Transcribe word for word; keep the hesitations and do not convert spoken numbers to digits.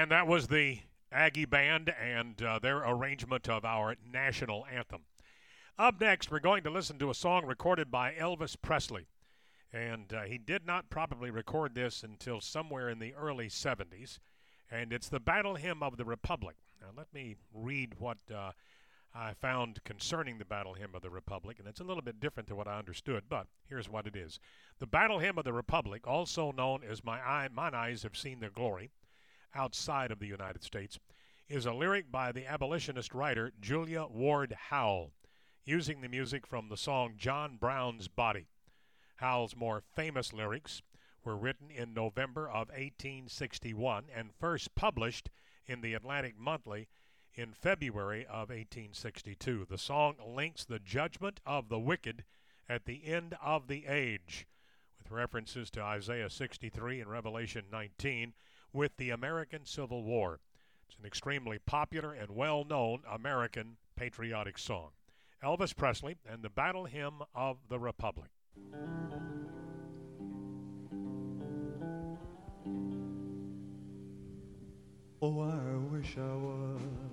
And that was the Aggie Band and uh, their arrangement of our national anthem. Up next, we're going to listen to a song recorded by Elvis Presley. And uh, he did not probably record this until somewhere in the early seventies. And it's the Battle Hymn of the Republic. Now, let me read what uh, I found concerning the Battle Hymn of the Republic. And it's a little bit different than what I understood, but here's what it is. The Battle Hymn of the Republic, also known as My, Eye, Mine Eyes Have Seen Their Glory, outside of the United States, is a lyric by the abolitionist writer Julia Ward Howe, using the music from the song John Brown's Body. Howe's more famous lyrics were written in November of eighteen sixty-one and first published in the Atlantic Monthly in February of eighteen sixty-two. The song links the judgment of the wicked at the end of the age, with references to Isaiah sixty-three and Revelation nineteen, with the American Civil War. It's an extremely popular and well-known American patriotic song. Elvis Presley and the Battle Hymn of the Republic. Oh, I wish I was